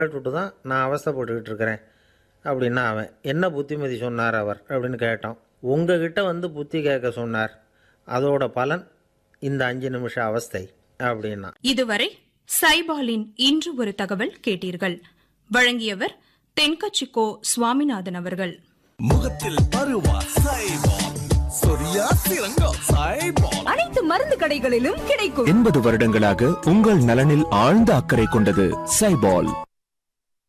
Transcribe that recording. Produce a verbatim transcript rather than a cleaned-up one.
கேட்டுட்டு தான் நான் அவஸ்தைப்பட்டுக்கிட்டு இருக்கிறேன் அப்படின்னா அவன், என்ன புத்திமதி சொன்னார் அவர் அப்படின்னு கேட்டோம். உங்ககிட்ட வந்து புத்தி கேட்க சொன்னார், அதோட பலன் இந்த அஞ்சு நிமிஷம் அவஸ்தை அப்படின்னா. இதுவரை சைபாலின் இன்று ஒரு தகவல் கேட்டீர்கள். வழங்கியவர் தென்கட்சிக்கோ சுவாமிநாதன் அவர்கள். முகத்தில் பருவா சைபால், சொரியா சிறங்கா சைபால், அனைத்து மருந்து கடைகளிலும் கிடைக்கும். எண்பது வருடங்களாக உங்கள் நலனில் ஆழ்ந்த அக்கறை கொண்டது சைபால்.